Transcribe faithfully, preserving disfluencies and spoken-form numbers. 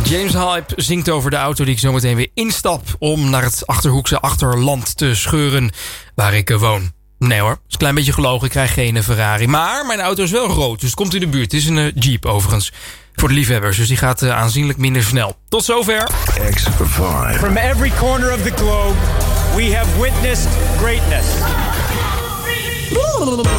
James Hype zingt over de auto die ik zo meteen weer instap om naar het Achterhoekse achterland te scheuren waar ik woon. Nee hoor, is een klein beetje gelogen. Ik krijg geen Ferrari. Maar mijn auto is wel rood, dus het komt in de buurt. Het is een uh, Jeep overigens. Voor de liefhebbers, dus die gaat uh, aanzienlijk minder snel. Tot zover. X vijf. From every corner of the globe, we have witnessed greatness.